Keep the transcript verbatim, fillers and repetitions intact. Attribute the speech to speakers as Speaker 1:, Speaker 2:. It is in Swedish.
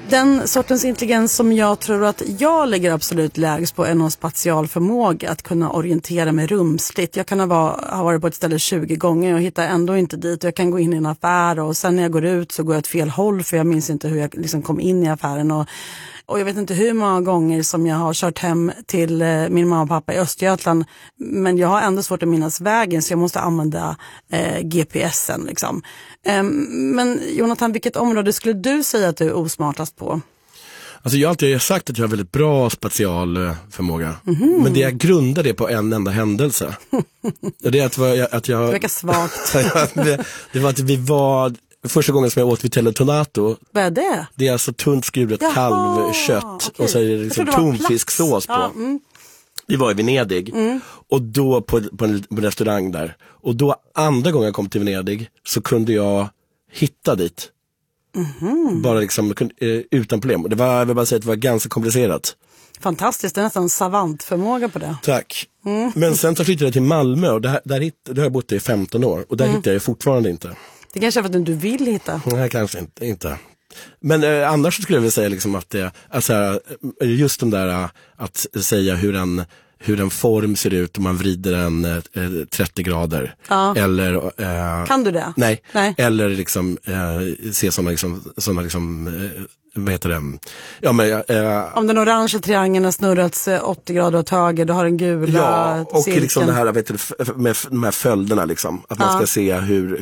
Speaker 1: Den sortens intelligens som jag tror att jag ligger absolut lägst på är någon spatial förmåga att kunna orientera mig rumsligt. Jag kan ha, var, ha varit på ett ställe tjugo gånger och hittar ändå inte dit. Jag kan gå in i en affär och sen när jag går ut så går jag åt fel håll för jag minns inte hur jag liksom kom in i affären. Och, och jag vet inte hur många gånger som jag har kört hem till eh, min mamma och pappa i Östergötland. Men jag har ändå svårt att minnas vägen så jag måste använda eh, G P S'en liksom. Eh, men Jonathan, vilket område skulle du säga att du är osmartast på?
Speaker 2: Alltså jag har alltid sagt att jag har väldigt bra spatial förmåga. Mm-hmm. Men det jag grundar det på en enda händelse. Det är att, var, att jag...
Speaker 1: Det verkar svagt.
Speaker 2: det, det var att vi var... Första gången som jag åt Vitello Tonato.
Speaker 1: Vad är det?
Speaker 2: Det är alltså tunt skuret kalvkött. Okay. Och så är det liksom tonfisksås på. Ja, mm. Vi var i Venedig. Mm. Och då på, på, en, på en restaurang där. Och då andra gången jag kom till Venedig så kunde jag hitta dit. Mm-hmm. Bara liksom utan problem. Det var, jag vill bara säga att det var ganska komplicerat.
Speaker 1: Fantastiskt, det är nästan savantförmåga på det.
Speaker 2: Tack. Mm. Men sen så flyttade jag till Malmö och där, där, hitt, där har jag bott i femton år. Och där mm. hittar jag fortfarande inte.
Speaker 1: Det kanske är för att du vill hitta.
Speaker 2: Nej, kanske inte. inte. Men eh, annars skulle jag vilja säga liksom att det, alltså, just den där att säga hur en, hur en form ser ut om man vrider den eh, trettio grader. Ja. Eller, eh,
Speaker 1: kan du det?
Speaker 2: Nej.
Speaker 1: nej.
Speaker 2: Eller liksom eh, se sådana liksom, såna liksom eh, vad heter det? Ja, men, eh,
Speaker 1: om den orangea triangeln har snurrats åttio grader åt höger, då har den gula
Speaker 2: ja, och
Speaker 1: cirkeln.
Speaker 2: Liksom det här vet du, med de här följderna liksom. Att man ja. ska se hur